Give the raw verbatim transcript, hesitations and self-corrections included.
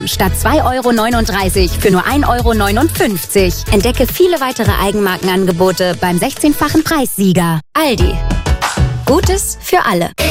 Statt zwei Euro neununddreißig für nur ein Euro neunundfünfzig. Entdecke viele weitere Eigenmarkenangebote beim sechzehnfachen Preissieger. Aldi. Gutes für alle.